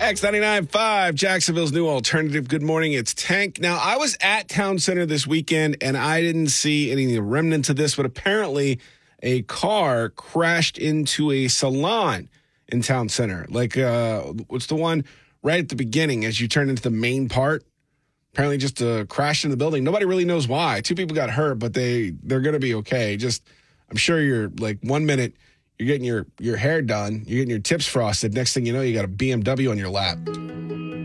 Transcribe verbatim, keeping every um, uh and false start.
X ninety-nine point five, Jacksonville's new alternative. Good morning. It's Tank. Now, I was at Town Center this weekend, and I didn't see any remnants of this, but apparently a car crashed into a salon in Town Center. Like, uh, what's the one right at the beginning as you turn into the main part? Apparently just uh, crashed in the building. Nobody really knows why. Two people got hurt, but they, they're going to be okay. Just, I'm sure you're like one minute – you're getting your, your hair done. You're getting your tips frosted. Next thing you know, you got a B M W on your lap.